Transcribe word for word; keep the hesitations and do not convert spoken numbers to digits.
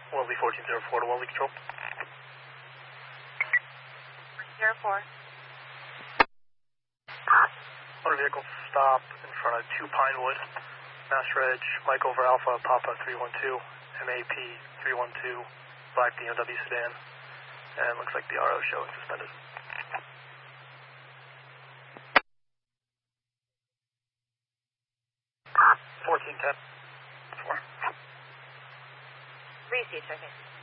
Wellesley fourteen zero four to Wellesley Control. zero four. Motor vehicle stop in front of two Pinewood. Mass Reg, Mike over Alpha, Papa three one two, M A P three one two, black B M W sedan. And looks like the R O showing suspended. fourteen ten. four. Three seats, I think.